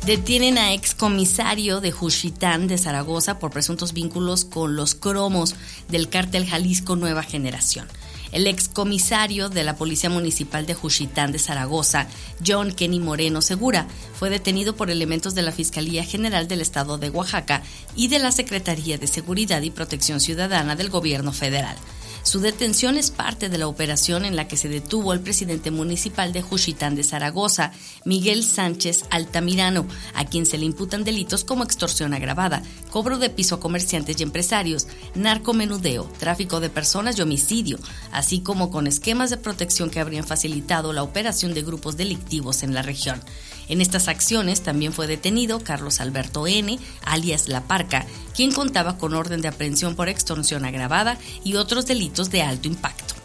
Detienen a excomisario de Juchitán de Zaragoza por presuntos vínculos con los cromos del cártel Jalisco Nueva Generación. El excomisario de la Policía Municipal de Juchitán de Zaragoza, John Kenny Moreno Segura, fue detenido por elementos de la Fiscalía General del Estado de Oaxaca y de la Secretaría de Seguridad y Protección Ciudadana del Gobierno Federal. Su detención es parte de la operación en la que se detuvo al presidente municipal de Juchitán de Zaragoza, Miguel Sánchez Altamirano, a quien se le imputan delitos como extorsión agravada, cobro de piso a comerciantes y empresarios, narcomenudeo, tráfico de personas y homicidio, así como con esquemas de protección que habrían facilitado la operación de grupos delictivos en la región. En estas acciones también fue detenido Carlos Alberto N., alias La Parca, quien contaba con orden de aprehensión por extorsión agravada y otros delitos de alto impacto.